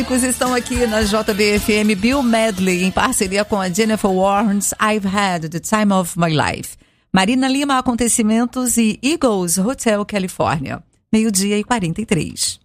Estão aqui na JBFM Bill Medley, em parceria com a Jennifer Warnes, I've Had the Time of My Life. Marina Lima, Acontecimentos e Eagles Hotel California. 12:43.